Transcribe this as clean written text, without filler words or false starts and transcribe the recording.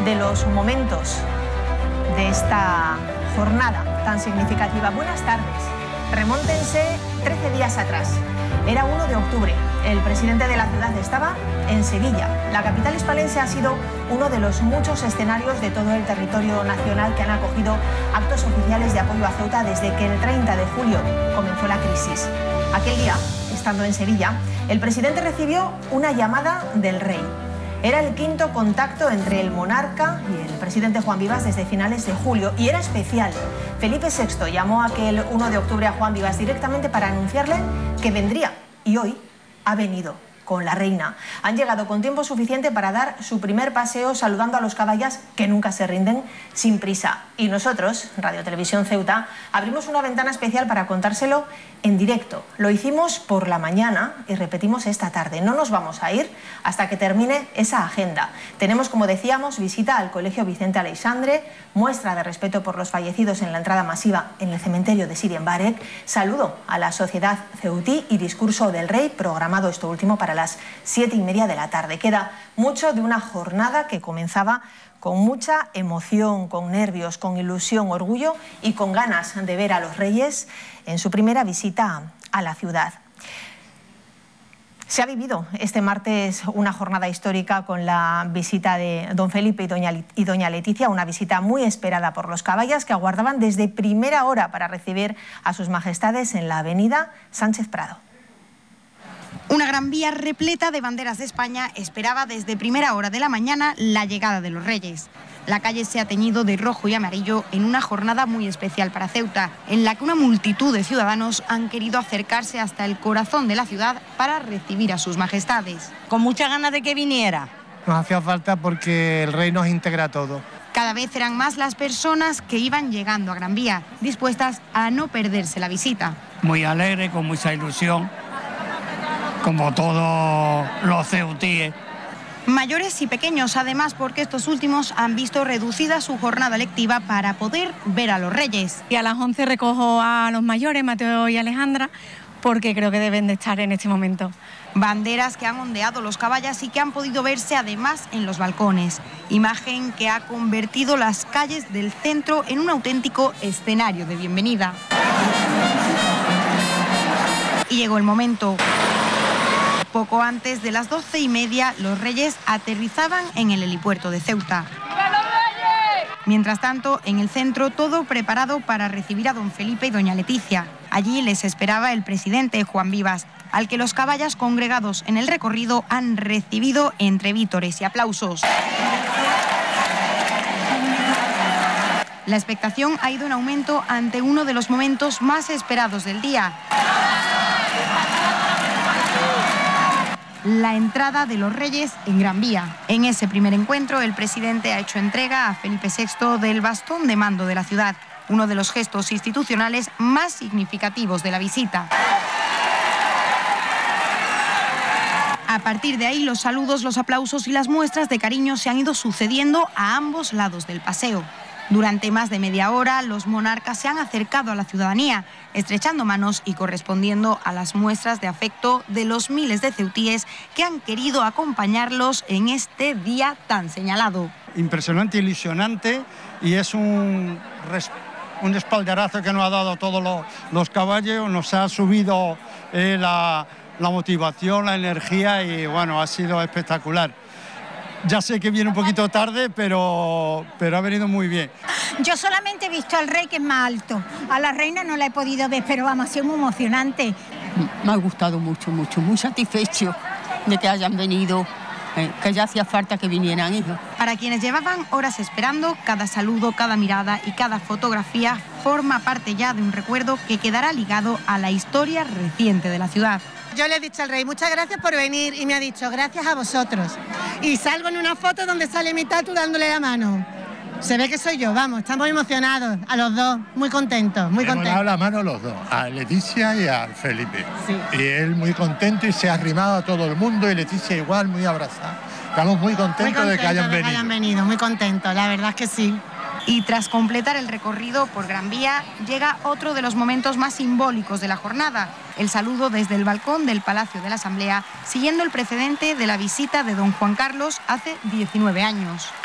de los momentos de esta jornada tan significativa. Buenas tardes. Remóntense 13 días atrás. Era 1 de octubre. El presidente de la ciudad estaba en Sevilla. La capital hispalense ha sido uno de los muchos escenarios de todo el territorio nacional que han acogido actos oficiales de apoyo a Ceuta desde que el 30 de julio comenzó la crisis. Aquel día, estando en Sevilla, el presidente recibió una llamada del rey. Era el quinto contacto entre el monarca y el presidente Juan Vivas desde finales de julio y era especial. Felipe VI llamó aquel 1 de octubre a Juan Vivas directamente para anunciarle que vendría y hoy ha venido con la reina. Han llegado con tiempo suficiente para dar su primer paseo saludando a los caballas que nunca se rinden sin prisa. Y nosotros, Radio Televisión Ceuta, abrimos una ventana especial para contárselo en directo. Lo hicimos por la mañana y repetimos esta tarde. No nos vamos a ir hasta que termine esa agenda. Tenemos, como decíamos, visita al Colegio Vicente Aleixandre, muestra de respeto por los fallecidos en la entrada masiva en el cementerio de Siria en Barek, saludo a la sociedad ceutí y discurso del rey, programado esto último para las 7:30 de la tarde. Queda mucho de una jornada que comenzaba con mucha emoción, con nervios, con ilusión, orgullo y con ganas de ver a los reyes en su primera visita a la ciudad. Se ha vivido este martes una jornada histórica con la visita de don Felipe y doña Leticia, una visita muy esperada por los caballas que aguardaban desde primera hora para recibir a sus majestades en la avenida Sánchez Prado. Una Gran Vía repleta de banderas de España esperaba desde primera hora de la mañana la llegada de los reyes. La calle se ha teñido de rojo y amarillo en una jornada muy especial para Ceuta, en la que una multitud de ciudadanos han querido acercarse hasta el corazón de la ciudad para recibir a sus majestades. Con muchas ganas de que viniera. Nos hacía falta porque el rey nos integra todo. Cada vez eran más las personas que iban llegando a Gran Vía, dispuestas a no perderse la visita. Muy alegre, con mucha ilusión, como todos los ceutíes. Mayores y pequeños, además, porque estos últimos han visto reducida su jornada lectiva para poder ver a los reyes. Y a las 11 recojo a los mayores, Mateo y Alejandra, porque creo que deben de estar en este momento. Banderas que han ondeado los caballas y que han podido verse además en los balcones. Imagen que ha convertido las calles del centro en un auténtico escenario de bienvenida. Y llegó el momento. Poco antes de las 12:30, los reyes aterrizaban en el helipuerto de Ceuta. ¡Viva los reyes! Mientras tanto, en el centro, todo preparado para recibir a don Felipe y doña Leticia. Allí les esperaba el presidente Juan Vivas, al que los caballas congregados en el recorrido han recibido entre vítores y aplausos. La expectación ha ido en aumento ante uno de los momentos más esperados del día. La entrada de los reyes en Gran Vía. En ese primer encuentro, el presidente ha hecho entrega a Felipe VI del bastón de mando de la ciudad, uno de los gestos institucionales más significativos de la visita. A partir de ahí, los saludos, los aplausos y las muestras de cariño se han ido sucediendo a ambos lados del paseo. Durante más de media hora, los monarcas se han acercado a la ciudadanía, estrechando manos y correspondiendo a las muestras de afecto de los miles de ceutíes que han querido acompañarlos en este día tan señalado. Impresionante, ilusionante, y es un espaldarazo que nos ha dado a todos los caballos, nos ha subido la motivación, la energía y bueno, ha sido espectacular. Ya sé que viene un poquito tarde, pero ha venido muy bien. Yo solamente he visto al rey, que es más alto. A la reina no la he podido ver, pero vamos, ha sido muy emocionante. Me ha gustado mucho, mucho, muy satisfecho de que hayan venido, que ya hacía falta que vinieran, hijos. Para quienes llevaban horas esperando, cada saludo, cada mirada y cada fotografía forma parte ya de un recuerdo que quedará ligado a la historia reciente de la ciudad. Yo le he dicho al rey, muchas gracias por venir, y me ha dicho, gracias a vosotros. Y salgo en una foto donde sale mi tatu dándole la mano. Se ve que soy yo, vamos, estamos emocionados, a los dos, muy contentos, muy contentos. Hemos dado la mano a los dos, a Leticia y a Felipe. Sí. Y él muy contento y se ha arrimado a todo el mundo, y Leticia igual, muy abrazada. Estamos muy contentos de que hayan venido. Muy contentos, la verdad es que sí. Y tras completar el recorrido por Gran Vía, llega otro de los momentos más simbólicos de la jornada, el saludo desde el balcón del Palacio de la Asamblea, siguiendo el precedente de la visita de don Juan Carlos hace 19 años.